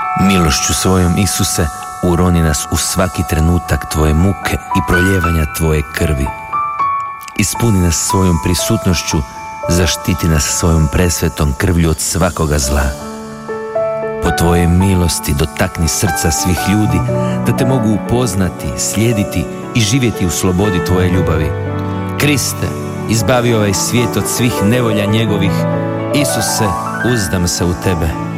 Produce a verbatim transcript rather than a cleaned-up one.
Milošću svojom, Isuse, uroni nas u svaki trenutak Tvoje muke i proljevanja Tvoje krvi. Ispuni nas svojom prisutnošću, zaštiti nas svojom presvetom krvlju od svakoga zla. Po Tvojoj milosti dotakni srca svih ljudi, da Te mogu upoznati, slijediti i živjeti u slobodi Tvoje ljubavi. Kriste, izbavi ovaj svijet od svih nevolja njegovih. Isuse, uzdam se u Tebe.